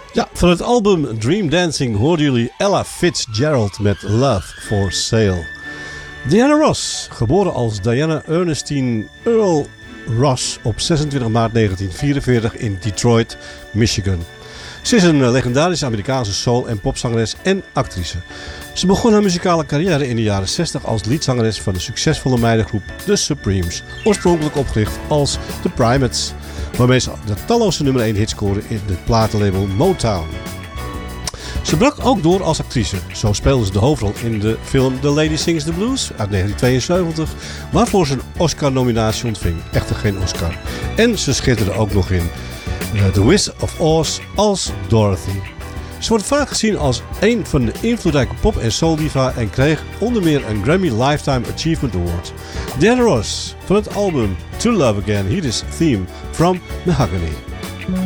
Ja, van het album Dream Dancing hoorden jullie Ella Fitzgerald met Love for Sale. Diana Ross, geboren als Diana Ernestine Earl Ross op 26 maart 1944 in Detroit, Michigan. Ze is een legendarische Amerikaanse soul- en popzangeres en actrice. Ze begon haar muzikale carrière in de jaren 60 als liedzangeres van de succesvolle meidengroep The Supremes, oorspronkelijk opgericht als The Primates, waarmee ze de talloze nummer 1 hits scoorde in het platenlabel Motown. Ze brak ook door als actrice. Zo speelde ze de hoofdrol in de film The Lady Sings the Blues uit 1972, waarvoor ze een Oscar-nominatie ontving. Echter geen Oscar. En ze schitterde ook nog in The Wizard of Oz als Dorothy. Ze wordt vaak gezien als een van de invloedrijke pop- en soul-diva en kreeg onder meer een Grammy Lifetime Achievement Award. Diana Ross van het album To Love Again, hier is Theme from Mahogany.